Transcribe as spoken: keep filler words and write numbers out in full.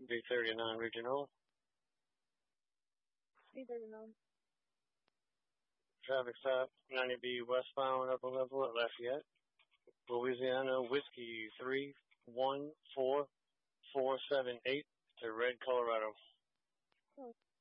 B thirty-nine Regional. B thirty-nine. Traffic stop, ninety B westbound, upper level at Lafayette. Louisiana, Whiskey three one four four seven eight to Red, Colorado. Oh.